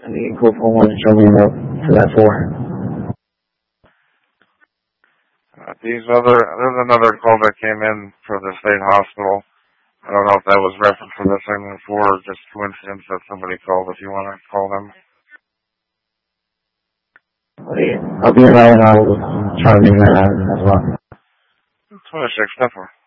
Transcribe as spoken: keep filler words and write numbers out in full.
And you can call for one and show me what for that for. Uh, these other, there's another call that came in for the state hospital. I don't know if that was reference for the segment four or just coincidence that somebody called. If you want to call them. I'll be around and I'll try to make that happen as well. twenty-six, definitely.